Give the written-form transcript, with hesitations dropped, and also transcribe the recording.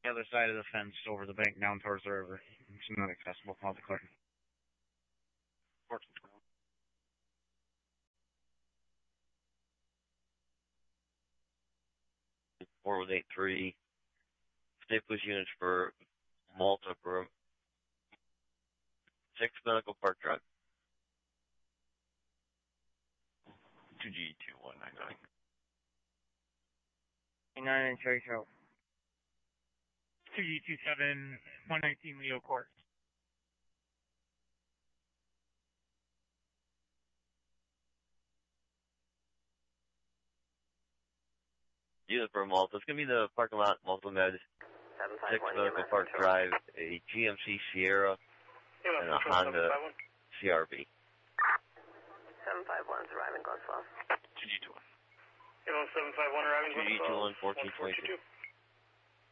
the other side of the fence over the bank down towards the river. It's not accessible. I'll declare. Four 183. State police units for Malta for 6 Medical Park Drive. 2G2199. 9 and Cherry Trail. 2G27 119 Leo Court. Unit for Malta. It's going to be the parking lot, Malta Med, 6 Medical Park Drive, a GMC Sierra, and a Honda CRV. 751's arriving, Glenn 12. 2G21. 751 arriving, Glenn 12. 2G21 1422.